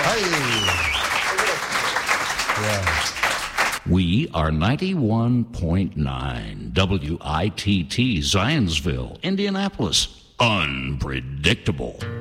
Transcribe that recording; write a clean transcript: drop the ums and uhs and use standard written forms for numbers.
Yeah. We are 91.9 WITT Zionsville, Indianapolis. Unpredictable.